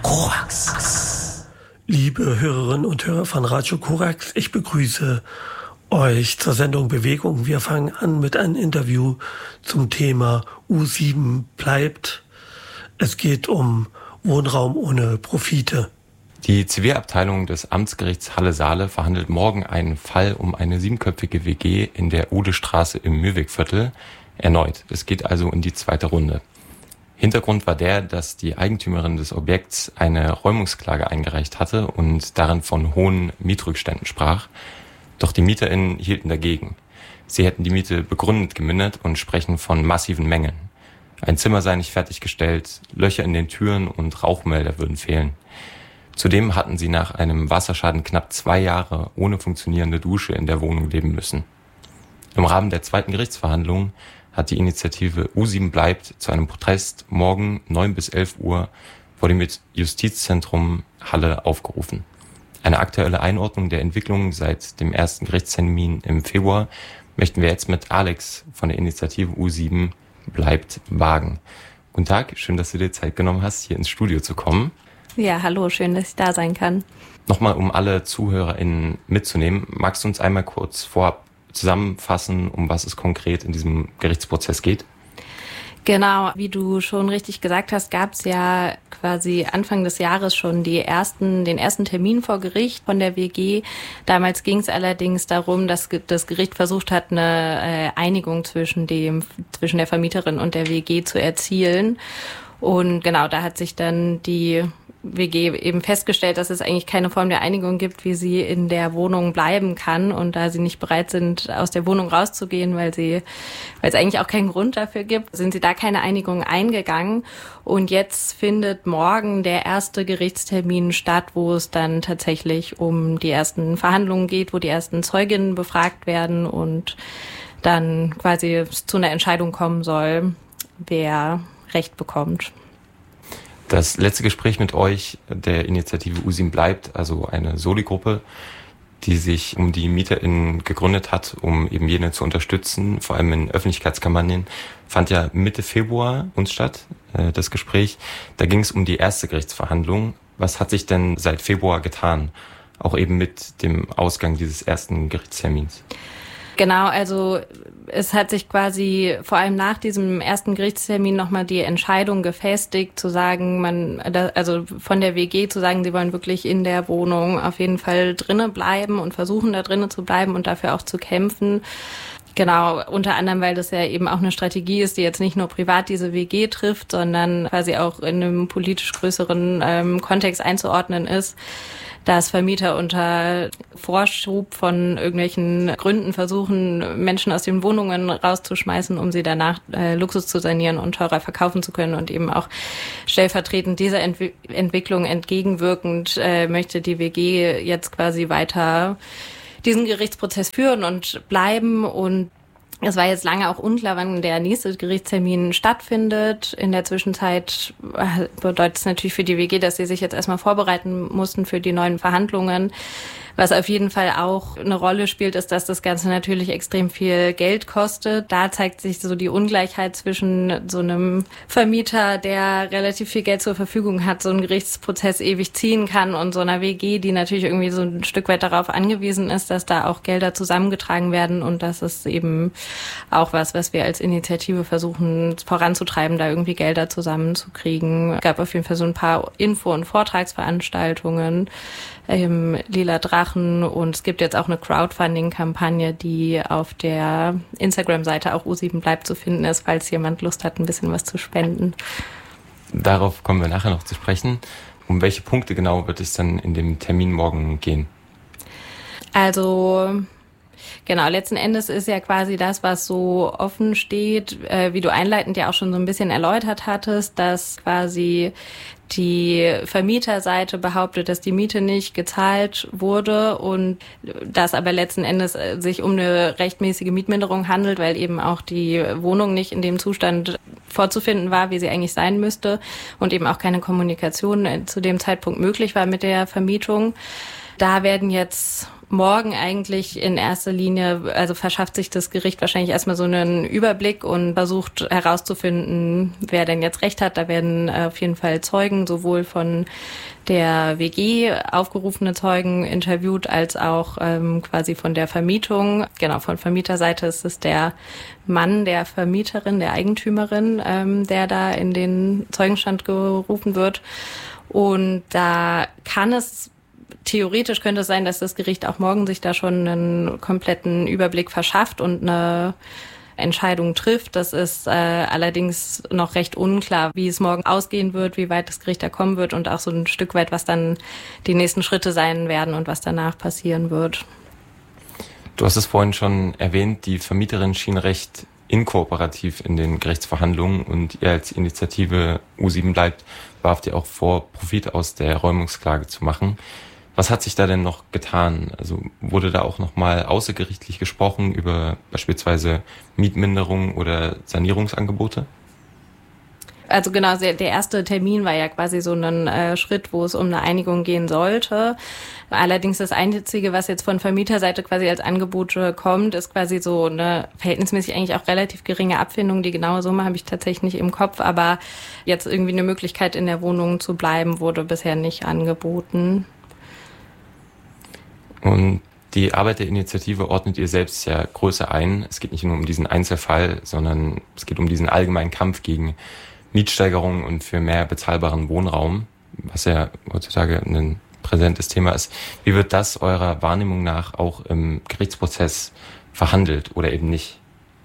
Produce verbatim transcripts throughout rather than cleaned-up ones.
Korax. Liebe Hörerinnen und Hörer von Radio Korax, ich begrüße euch zur Sendung Bewegung. Wir fangen an mit einem Interview zum Thema U sieben bleibt. Es geht um Wohnraum ohne Profite. Die Zivilabteilung des Amtsgerichts Halle-Saale verhandelt morgen einen Fall um eine siebenköpfige W G in der Udestraße im Mühlwegviertel erneut. Es geht also in die zweite Runde. Hintergrund war der, dass die Eigentümerin des Objekts eine Räumungsklage eingereicht hatte und darin von hohen Mietrückständen sprach. Doch die MieterInnen hielten dagegen. Sie hätten die Miete begründet gemindert und sprechen von massiven Mängeln. Ein Zimmer sei nicht fertiggestellt, Löcher in den Türen und Rauchmelder würden fehlen. Zudem hatten sie nach einem Wasserschaden knapp zwei Jahre ohne funktionierende Dusche in der Wohnung leben müssen. Im Rahmen der zweiten Gerichtsverhandlungen hat die Initiative U sieben bleibt zu einem Protest morgen neun bis elf Uhr vor dem Justizzentrum Halle aufgerufen. Eine aktuelle Einordnung der Entwicklung seit dem ersten Gerichtstermin im Februar möchten wir jetzt mit Alex von der Initiative U sieben bleibt wagen. Guten Tag, schön, dass du dir Zeit genommen hast, hier ins Studio zu kommen. Ja, hallo, schön, dass ich da sein kann. Nochmal, um alle ZuhörerInnen mitzunehmen, magst du uns einmal kurz vorab zusammenfassen, um was es konkret in diesem Gerichtsprozess geht? Genau, wie du schon richtig gesagt hast, gab es ja quasi Anfang des Jahres schon die ersten, den ersten Termin vor Gericht von der W G. Damals ging es allerdings darum, dass das Gericht versucht hat, eine Einigung zwischen dem, zwischen der Vermieterin und der W G zu erzielen. Und genau, da hat sich dann die W G eben festgestellt, dass es eigentlich keine Form der Einigung gibt, wie sie in der Wohnung bleiben kann. Und da sie nicht bereit sind, aus der Wohnung rauszugehen, weil sie, weil es eigentlich auch keinen Grund dafür gibt, sind sie da keine Einigung eingegangen. Und jetzt findet morgen der erste Gerichtstermin statt, wo es dann tatsächlich um die ersten Verhandlungen geht, wo die ersten Zeuginnen befragt werden und dann quasi zu einer Entscheidung kommen soll, wer Recht bekommt. Das letzte Gespräch mit euch, der Initiative U sieben bleibt, also eine Soli-Gruppe, die sich um die MieterInnen gegründet hat, um eben jene zu unterstützen, vor allem in Öffentlichkeitskampagnen, fand ja Mitte Februar uns statt, äh, das Gespräch. Da ging es um die erste Gerichtsverhandlung. Was hat sich denn seit Februar getan? Auch eben mit dem Ausgang dieses ersten Gerichtstermins. Genau, also es hat sich quasi vor allem nach diesem ersten Gerichtstermin nochmal die Entscheidung gefestigt, zu sagen, man, also von der W G zu sagen, sie wollen wirklich in der Wohnung auf jeden Fall drinnen bleiben und versuchen da drinnen zu bleiben und dafür auch zu kämpfen. Genau, unter anderem, weil das ja eben auch eine Strategie ist, die jetzt nicht nur privat diese W G trifft, sondern quasi auch in einem politisch größeren ähm, Kontext einzuordnen ist, dass Vermieter unter Vorschub von irgendwelchen Gründen versuchen, Menschen aus den Wohnungen rauszuschmeißen, um sie danach äh, Luxus zu sanieren und teurer verkaufen zu können. Und eben auch stellvertretend dieser Entwi- Entwicklung entgegenwirkend äh, möchte die W G jetzt quasi weiter diesen Gerichtsprozess führen und bleiben. Und es war jetzt lange auch unklar, wann der nächste Gerichtstermin stattfindet. In der Zwischenzeit bedeutet es natürlich für die W G, dass sie sich jetzt erstmal vorbereiten mussten für die neuen Verhandlungen. Was auf jeden Fall auch eine Rolle spielt, ist, dass das Ganze natürlich extrem viel Geld kostet. Da zeigt sich so die Ungleichheit zwischen so einem Vermieter, der relativ viel Geld zur Verfügung hat, so einen Gerichtsprozess ewig ziehen kann, und so einer W G, die natürlich irgendwie so ein Stück weit darauf angewiesen ist, dass da auch Gelder zusammengetragen werden, und das ist eben auch was, was wir als Initiative versuchen voranzutreiben, da irgendwie Gelder zusammenzukriegen. Es gab auf jeden Fall so ein paar Info- und Vortragsveranstaltungen im Lila Drachen, und es gibt jetzt auch eine Crowdfunding-Kampagne, die auf der Instagram-Seite auch U sieben bleibt zu finden ist, falls jemand Lust hat, ein bisschen was zu spenden. Darauf kommen wir nachher noch zu sprechen. Um welche Punkte genau wird es dann in dem Termin morgen gehen? Also genau, letzten Endes ist ja quasi das, was so offen steht, äh, wie du einleitend ja auch schon so ein bisschen erläutert hattest, dass quasi die Vermieterseite behauptet, dass die Miete nicht gezahlt wurde und dass aber letzten Endes sich um eine rechtmäßige Mietminderung handelt, weil eben auch die Wohnung nicht in dem Zustand vorzufinden war, wie sie eigentlich sein müsste, und eben auch keine Kommunikation zu dem Zeitpunkt möglich war mit der Vermietung. Da werden jetzt morgen eigentlich in erster Linie, also verschafft sich das Gericht wahrscheinlich erstmal so einen Überblick und versucht herauszufinden, wer denn jetzt recht hat. Da werden auf jeden Fall Zeugen, sowohl von der W G aufgerufene Zeugen interviewt, als auch ähm, quasi von der Vermietung. Genau, von Vermieterseite ist es der Mann der Vermieterin, der Eigentümerin, ähm, der da in den Zeugenstand gerufen wird. Und da kann es theoretisch könnte es sein, dass das Gericht auch morgen sich da schon einen kompletten Überblick verschafft und eine Entscheidung trifft. Das ist äh, allerdings noch recht unklar, wie es morgen ausgehen wird, wie weit das Gericht da kommen wird und auch so ein Stück weit, was dann die nächsten Schritte sein werden und was danach passieren wird. Du hast es vorhin schon erwähnt, die Vermieterin schien recht inkooperativ in den Gerichtsverhandlungen und ihr als Initiative U sieben bleibt, warft ihr auch vor, Profit aus der Räumungsklage zu machen. Was hat sich da denn noch getan? Also wurde da auch nochmal außergerichtlich gesprochen über beispielsweise Mietminderung oder Sanierungsangebote? Also genau, der erste Termin war ja quasi so ein äh, Schritt, wo es um eine Einigung gehen sollte. Allerdings das Einzige, was jetzt von Vermieterseite quasi als Angebot kommt, ist quasi so eine verhältnismäßig eigentlich auch relativ geringe Abfindung. Die genaue Summe habe ich tatsächlich nicht im Kopf, aber jetzt irgendwie eine Möglichkeit in der Wohnung zu bleiben, wurde bisher nicht angeboten. Und die Arbeit der Initiative ordnet ihr selbst ja größer ein. Es geht nicht nur um diesen Einzelfall, sondern es geht um diesen allgemeinen Kampf gegen Mietsteigerungen und für mehr bezahlbaren Wohnraum, was ja heutzutage ein präsentes Thema ist. Wie wird das eurer Wahrnehmung nach auch im Gerichtsprozess verhandelt oder eben nicht?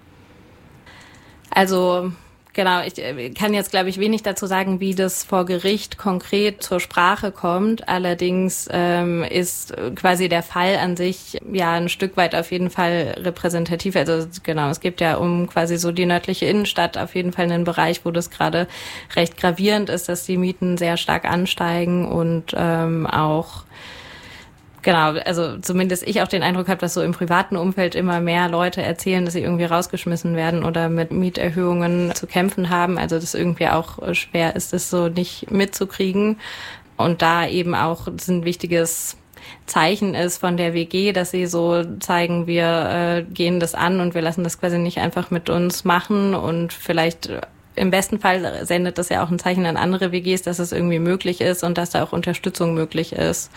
Also genau, ich kann jetzt, glaube ich, wenig dazu sagen, wie das vor Gericht konkret zur Sprache kommt. Allerdings ähm, ist quasi der Fall an sich ja ein Stück weit auf jeden Fall repräsentativ. Also genau, es gibt ja um quasi so die nördliche Innenstadt auf jeden Fall einen Bereich, wo das gerade recht gravierend ist, dass die Mieten sehr stark ansteigen und ähm, auch Genau, also zumindest ich auch den Eindruck habe, dass so im privaten Umfeld immer mehr Leute erzählen, dass sie irgendwie rausgeschmissen werden oder mit Mieterhöhungen zu kämpfen haben. Also dass irgendwie auch schwer ist, das so nicht mitzukriegen. Und da eben auch das ein wichtiges Zeichen ist von der W G, dass sie so zeigen, wir äh, gehen das an und wir lassen das quasi nicht einfach mit uns machen und vielleicht im besten Fall sendet das ja auch ein Zeichen an andere W Gs, dass es irgendwie möglich ist und dass da auch Unterstützung möglich ist.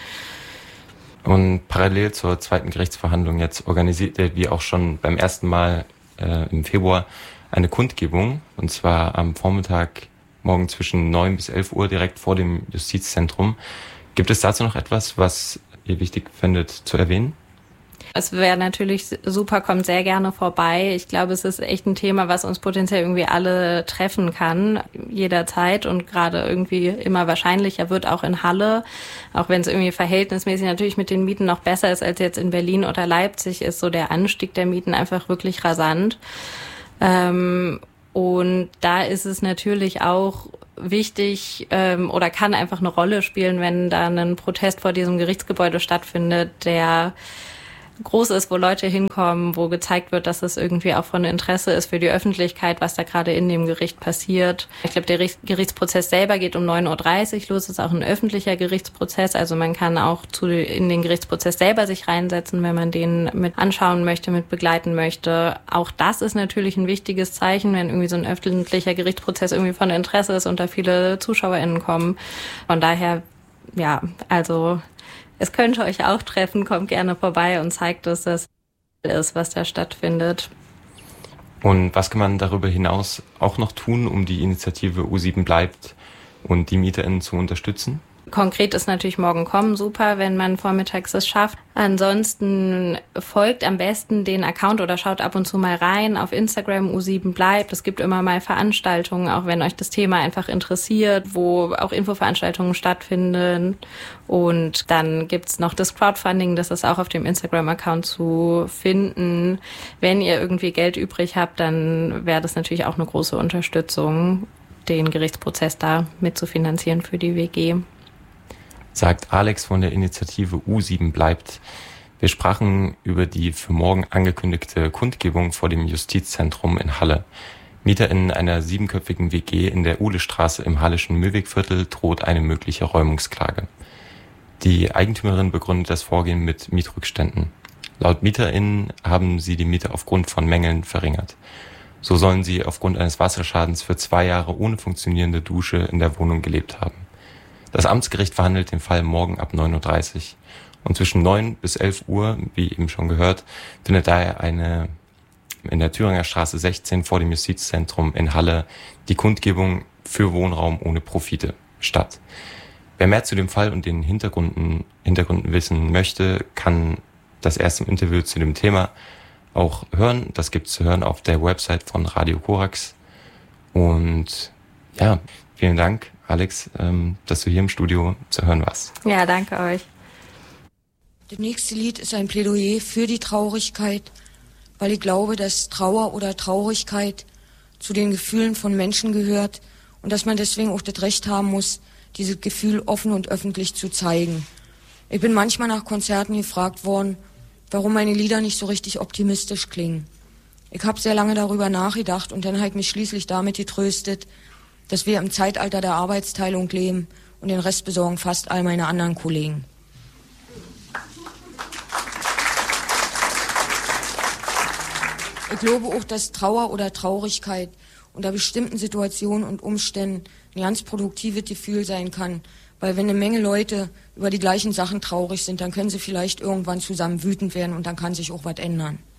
Und parallel zur zweiten Gerichtsverhandlung jetzt organisiert er, wie auch schon beim ersten Mal äh, im Februar, eine Kundgebung. Und zwar am Vormittag morgen zwischen neun bis elf Uhr direkt vor dem Justizzentrum. Gibt es dazu noch etwas, was ihr wichtig findet zu erwähnen? Es wäre natürlich super, kommt sehr gerne vorbei. Ich glaube, es ist echt ein Thema, was uns potenziell irgendwie alle treffen kann, jederzeit und gerade irgendwie immer wahrscheinlicher wird, auch in Halle. Auch wenn es irgendwie verhältnismäßig natürlich mit den Mieten noch besser ist als jetzt in Berlin oder Leipzig, ist so der Anstieg der Mieten einfach wirklich rasant. Ähm, und da ist es natürlich auch wichtig ähm, oder kann einfach eine Rolle spielen, wenn da ein Protest vor diesem Gerichtsgebäude stattfindet, der groß ist, wo Leute hinkommen, wo gezeigt wird, dass es irgendwie auch von Interesse ist für die Öffentlichkeit, was da gerade in dem Gericht passiert. Ich glaube, der Gerichtsprozess selber geht um neun Uhr dreißig los, ist auch ein öffentlicher Gerichtsprozess, also man kann auch zu, in den Gerichtsprozess selber sich reinsetzen, wenn man den mit anschauen möchte, mit begleiten möchte. Auch das ist natürlich ein wichtiges Zeichen, wenn irgendwie so ein öffentlicher Gerichtsprozess irgendwie von Interesse ist und da viele ZuschauerInnen kommen. Von daher, ja, also es könnte euch auch treffen, kommt gerne vorbei und zeigt, dass das ist, was da stattfindet. Und was kann man darüber hinaus auch noch tun, um die Initiative U sieben bleibt und die MieterInnen zu unterstützen? Konkret ist natürlich morgen kommen super, wenn man vormittags es schafft. Ansonsten folgt am besten den Account oder schaut ab und zu mal rein auf Instagram U sieben bleibt. Es gibt immer mal Veranstaltungen, auch wenn euch das Thema einfach interessiert, wo auch Infoveranstaltungen stattfinden. Und dann gibt's noch das Crowdfunding, das ist auch auf dem Instagram-Account zu finden. Wenn ihr irgendwie Geld übrig habt, dann wäre das natürlich auch eine große Unterstützung, den Gerichtsprozess da mitzufinanzieren für die W G. Sagt Alex von der Initiative U sieben bleibt. Wir sprachen über die für morgen angekündigte Kundgebung vor dem Justizzentrum in Halle. MieterInnen einer siebenköpfigen W G in der Uhlestraße im halleschen Mühlwegviertel droht eine mögliche Räumungsklage. Die Eigentümerin begründet das Vorgehen mit Mietrückständen. Laut MieterInnen haben sie die Miete aufgrund von Mängeln verringert. So sollen sie aufgrund eines Wasserschadens für zwei Jahre ohne funktionierende Dusche in der Wohnung gelebt haben. Das Amtsgericht verhandelt den Fall morgen ab neun Uhr dreißig. Und zwischen neun bis elf Uhr, wie eben schon gehört, findet daher eine in der Thüringer Straße sechzehn vor dem Justizzentrum in Halle die Kundgebung für Wohnraum ohne Profite statt. Wer mehr zu dem Fall und den Hintergründen, Hintergründen wissen möchte, kann das erste Interview zu dem Thema auch hören. Das gibt es zu hören auf der Website von Radio Korax. Und ja, vielen Dank, Alex, ähm, dass du hier im Studio zu hören warst. Ja, danke euch. Das nächste Lied ist ein Plädoyer für die Traurigkeit, weil ich glaube, dass Trauer oder Traurigkeit zu den Gefühlen von Menschen gehört und dass man deswegen auch das Recht haben muss, dieses Gefühl offen und öffentlich zu zeigen. Ich bin manchmal nach Konzerten gefragt worden, warum meine Lieder nicht so richtig optimistisch klingen. Ich habe sehr lange darüber nachgedacht und dann habe ich mich schließlich damit getröstet, dass wir im Zeitalter der Arbeitsteilung leben und den Rest besorgen fast all meine anderen Kollegen. Ich glaube auch, dass Trauer oder Traurigkeit unter bestimmten Situationen und Umständen ein ganz produktives Gefühl sein kann. Weil wenn eine Menge Leute über die gleichen Sachen traurig sind, dann können sie vielleicht irgendwann zusammen wütend werden und dann kann sich auch was ändern.